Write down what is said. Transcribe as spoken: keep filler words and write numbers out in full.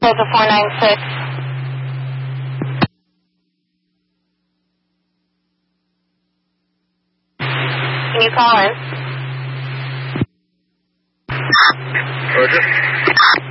Delta four nine six. Can you call in? Roger.